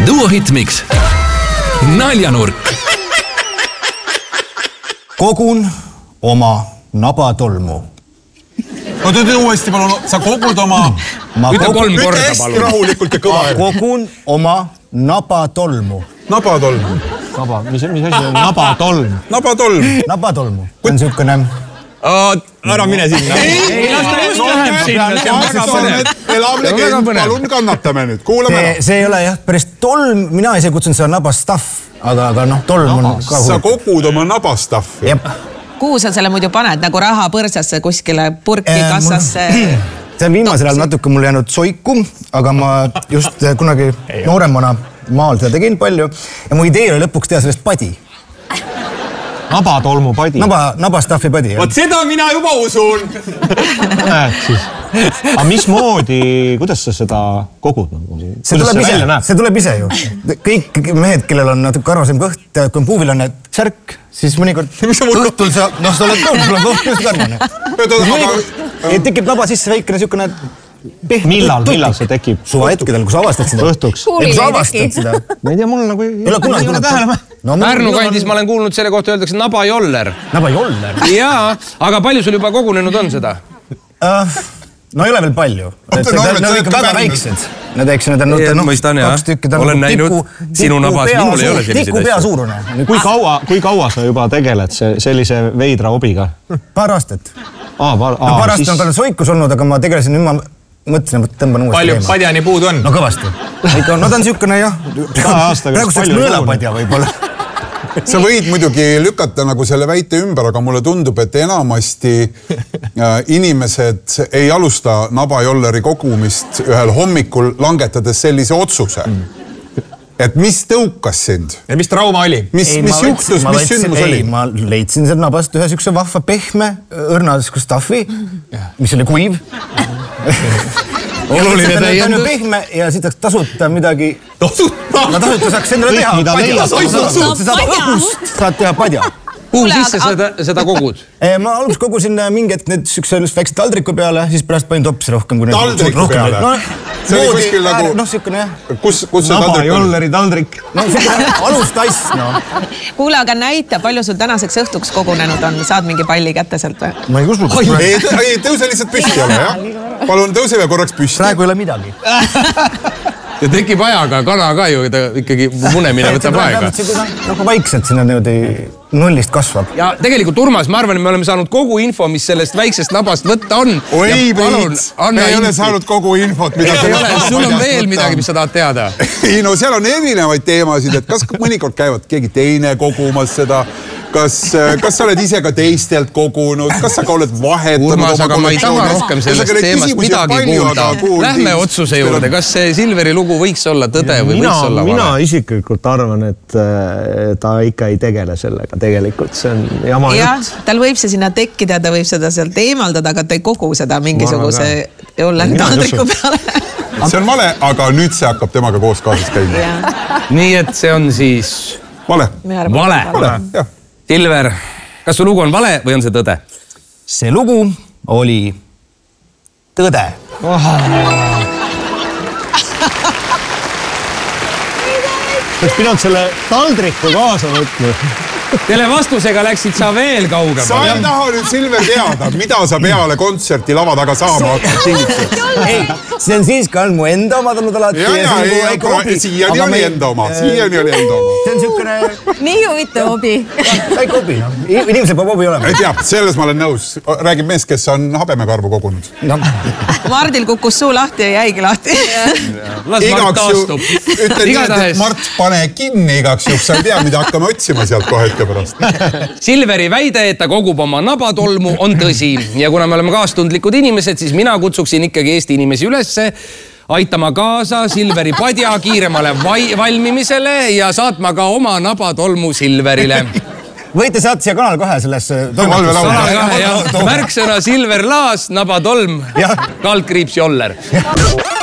Duo Hitmix. Naljanurk. Kogun oma nabatolmu. No tüü uuesti palun, sa kogud oma... Ütle 3 korda palun. Rahulikult ja kõva. Kogun oma nabatolmu. Nabatolmu. Mis asi on nabatolm? Nabatolm. Nabatolmu. On siukene... Ära mine sinna. Ei, las ta just läheb sinna. See on väga põnev. Elavlegend, palun kannatame nüüd. Kuulame ära. See ei ole jah, päris tolm. Mina ise kutsun seda nabastaff, aga tolm on ka Sa kogud oma nabastaffi. Jep. Kuhu sa selle muidu paned, nagu raha põrsasse kuskile purki kassasse? See on viimasel ajal natuke mul jäänud soiku, aga ma just kunagi nooremana maal seda tegin palju ja mu idee oli lõpuks teha sellest padi. Nabatolmu padi. Nabastaffi padi. Vot seda mina juba usun. Aga mismoodi, kuidas sa seda kogud? See tuleb ise ju. Kõik mehed, kellel on natuke arvasem kõht, kui on puuvilane särk, siis mõnikord õhtul sa oled tõund, sul on kõht just karmane. Tekib naba sisse väikene siukene... Millal see tekib? Suva hetkedel, kui sa avastad seda. Õhtuks. Kui sa avastad seda. Ma ei tea, mul nagu ei ole tähele. Pärnu kandis ma olen kuulnud selle kohta öeldakse nabajoller. Nabajoller? Jaa, aga palju sul juba kogunenud on seda? No ei ole veel palju. Nad on ikka väga väiksed. Nad on mõistan, jah. 2 tükki. Olen näinud sinu nabas, minul ei ole selliseid tiku pea suurune. Kui kaua sa juba tegeled sellise veidra hobiga? Paar aastat. Paar aastat on ka soikus olnud, aga ma tegelesin nüüd, ma mõtlesin, et tõmban uuesti Palju padjani puudu on? No kõvasti. No ta on siukene jah. Praegu saaks nõelapadja võibolla. Sa võid muidugi lükata nagu selle väite ümber, aga mulle tundub, et enamasti inimesed ei alusta nabajolleri kogumist ühel hommikul langetades sellise otsuse. Et mis tõukas sind? Ja mis trauma oli? Mis juhtus, mis sündmus oli? Ma leidsin seal nabast ühe siukse vahva pehme õrnadesku staffi, mis oli kuiv. Oluline täiendus. Pehme ja siis tahaks tasuta midagi... Ma tasuta saaks endale teha padja. Saad teha padja. Kuhu sisse seda kogud? Ma alguses kogusin mingit sellist väikse taldriku peale, siis pärast panin topsi rohkem. Taldriku peale? See oli kuskil nagu... Noh, siukene jah. Kus see taldrik on? Nabajolleri taldrik. No siukene alustass, no. Kuule, aga näita, palju sul tänaseks õhtuks kogunenud on? Saad mingi palli kätte sealt või? Ma ei usu. Ei, tõuse lihtsalt püsti ole, jah? Palun tõuse veel korraks püsti. Praegu ei ole midagi. Ja tekib ajaga, kana ka ju ikkagi munemine võtab aega. Nagu vaikselt sinna nullist kasvab. Ja tegelikult, Urmas, ma arvan, et me oleme saanud kogu info, mis sellest väiksest nabast võtta on. Oi, Priit, me ei ole saanud kogu infot, mida sul on veel midagi, mis sa tahad teada. Ei, no seal on erinevaid teemasid, et kas mõnikord käivad keegi teine kogumas seda, kas sa oled ise ka teistelt kogunud, kas sa ka oled vahetanud? Urmas, aga ma ei taha rohkem sellest teemast midagi kuulda. Lähme otsuse juurde, kas see Silveri lugu võiks olla tõde või võiks olla vale? Mina isiklikult arvan, et ta ikka ei tegele sellega. Tegelikult see on jama jutt. Tal võib see sinna tekkida, ta võib seda sealt eemaldada, aga ta ei kogu seda mingisuguse jolleri taldriku peale. See on vale, aga nüüd see hakkab temaga koos kaasas käima. Nii et see on siis... Vale. Vale. Silver, kas su lugu on vale või on see tõde? See lugu oli tõde. Oleks pidanud selle taldriku kaasa võtma. Selle vastusega läksid sa veel kaugemale. Sa ei taha nüüd, Silver, teada, mida sa peale kontserti lava taga saama hakkad. Ei, see on siis ka on mu enda oma tulnud alati. Siiani oli enda oma. See on siukene... Nii huvitav hobi. Väike hobi. Inimesel peab hobi olema. Ei tea, selles ma olen nõus. Räägib mees, kes on habemekarvu kogunud. Mardil kukkus suu lahti ja jäigi lahti. Las Mart taastub. Ütlen nii, et Mart, pane kinni igaks juhks. Sa ei tea, mida hakkame otsima sealt kohe hetke pärast. Silveri väide, et ta kogub oma nabatolmu, on tõsi. Ja kuna me oleme kaastundlikud inimesed, siis mina kutsuksin ikkagi Eesti inimesi ülesse aitama kaasa Silveri padja kiiremale valmimisele ja saatma ka oma nabatolmu Silverile. Võite saata siia Kanal 2 sellesse... Märksõna Silver Laas, nabatolm, kaldkriips joller.